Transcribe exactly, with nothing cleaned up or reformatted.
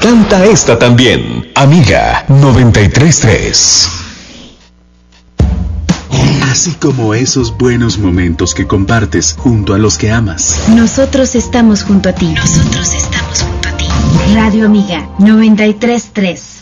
Canta esta también. Amiga noventa y tres punto tres. Así como esos buenos momentos que compartes junto a los que amas. Nosotros estamos junto a ti. Nosotros estamos junto a ti. Radio Amiga noventa y tres punto tres.